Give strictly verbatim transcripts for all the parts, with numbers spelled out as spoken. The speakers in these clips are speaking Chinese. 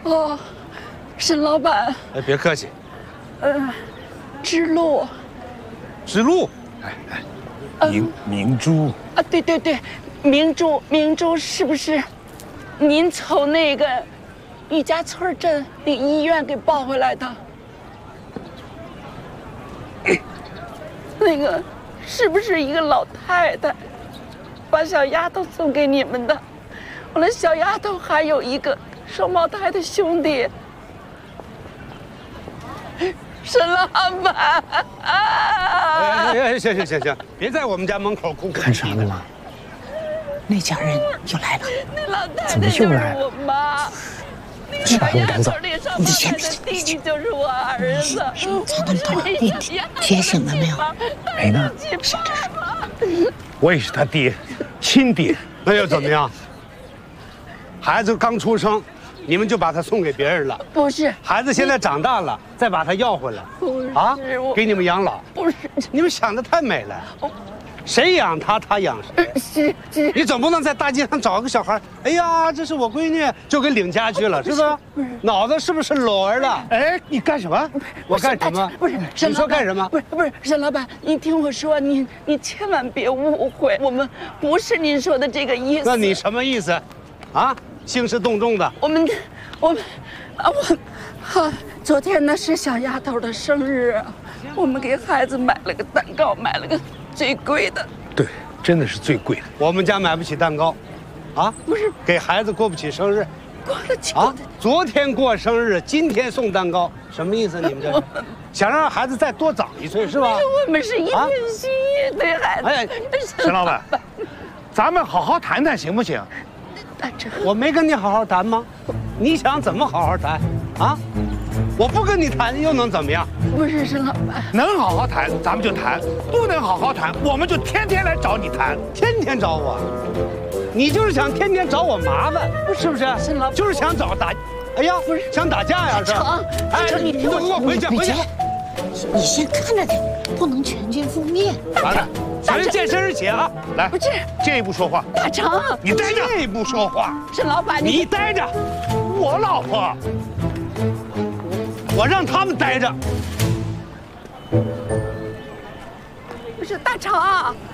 哦，沈老板。 哎，别客气。 呃，知路。 知路。 哎哎，明明珠。 啊，对对对，明珠明珠是不是？您从那个玉家村镇那医院给抱回来的？那个是不是一个老太太把小丫头送给你们的？完了，小丫头还有一个双胞胎的兄弟。沈老板， 哎哎，行行行行，别在我们家门口哭。 看啥呢嘛？那家人又来了。 那老太怎么太就是又来了？ 我妈。 去把他们赶走。 你先别弟弟就是我儿子。 咱能干嘛？你贴醒了没有？ 没呢。 想着说， 我也是他爹，亲爹。 那又怎么样？孩子刚出生，你们就把他送给别人了？ 不是， 孩子现在长大了，再把他要回来。 不是啊， 我给你们养老。 不是， 你们想的太美了。谁养他，他养谁。 是是， 你总不能在大街上找个小孩，哎呀，这是我闺女，就给领家去了，是不是？脑子是不是聋了？ 哎，你干什么？ 我干什么？ 不是， 你说干什么？ 不是不是，沈老板，你听我说，你你千万别误会，我们不是您说的这个意思。 那你什么意思？啊，兴师动众的。 我们我们啊我，好，昨天呢是小丫头的生日，我们给孩子买了个蛋糕，买了个最贵的。 对，真的是最贵的。 我们家买不起蛋糕，啊， 不是给孩子过不起生日。 过得起啊！昨天过生日，今天送蛋糕，什么意思？你们这是想让孩子再多长一岁是吧？ 我们是一片心意对孩子。 哎， 沈老板，咱们好好谈谈行不行？ 我没跟你好好谈吗？你想怎么好好谈？啊？我不跟你谈又能怎么样？ 不是沈老板， 能好好谈咱们就谈，不能好好谈我们就天天来找你谈， 天天找我。你就是想天天找我麻烦，是不是？ 沈老板就是想找打，哎呀，不是想打架呀？是吧？ 大成，你你给我回去，回去。 你先看着点，不能全军覆灭。 完了， 小人见生日起啊！ 来， 不是这一步说话。 大成， 你待着。 这一步说话。 沈老板， 你待着。 我老婆， 我让他们待着。 不是大成。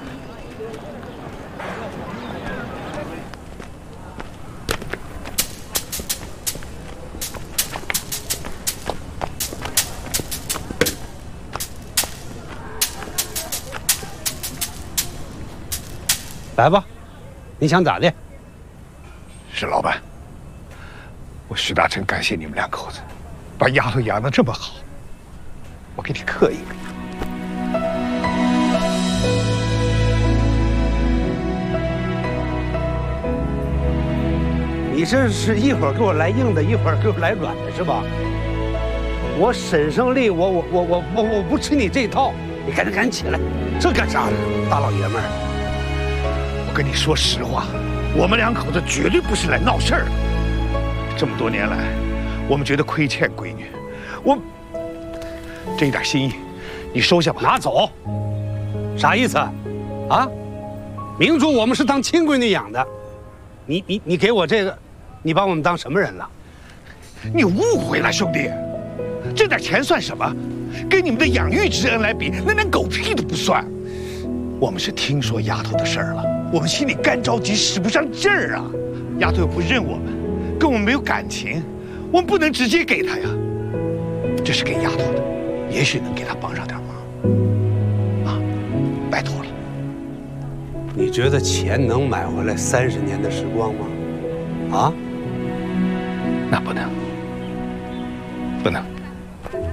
来吧，你想咋的？ 沈老板，我徐大成感谢你们两口子，把丫头养得这么好，我给你刻一个。 你这是一会儿给我来硬的，一会儿给我来软的，是吧？我沈胜利，我我我我我我不吃你这套，你赶紧赶紧起来，这干啥呢？大老爷们儿。 我跟你说实话，我们两口子绝对不是来闹事儿的。这么多年来，我们觉得亏欠闺女，我这一点心意，你收下吧。 拿走，啥意思？啊？明珠我们是当亲闺女养的，你你你给我这个，你把我们当什么人了？ 你误会了，兄弟，这点钱算什么？跟你们的养育之恩来比，那连狗屁都不算。我们是听说丫头的事儿了。我们心里干着急，使不上劲儿啊！丫头又不认我们，跟我们没有感情，我们不能直接给她呀。这是给丫头的，也许能给她帮上点忙。啊，拜托了。 你觉得钱能买回来三十年的时光吗？啊？ 那不能，不能。